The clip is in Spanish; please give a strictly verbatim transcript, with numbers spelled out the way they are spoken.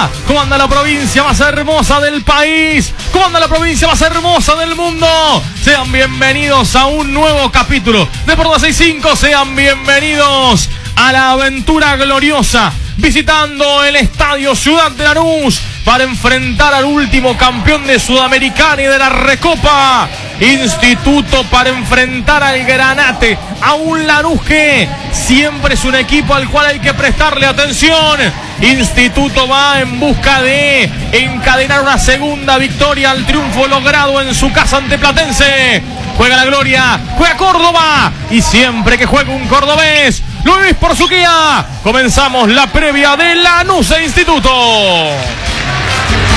anda? ¿Cómo anda la provincia más hermosa del país? ¿Cómo anda la provincia más hermosa del mundo? Sean bienvenidos a un nuevo capítulo de Por doscientos sesenta y cinco. Sean bienvenidos a la aventura gloriosa, visitando el Estadio Ciudad de Lanús para enfrentar al último campeón de Sudamericana y de la Recopa. Instituto para enfrentar al Granate, a un Lanús que siempre es un equipo al cual hay que prestarle atención. Instituto va en busca de encadenar una segunda victoria al triunfo logrado en su casa ante Platense. Juega la Gloria, juega Córdoba, y siempre que juega un cordobés, Luis Porzuquía. Comenzamos la previa de Lanús e Instituto.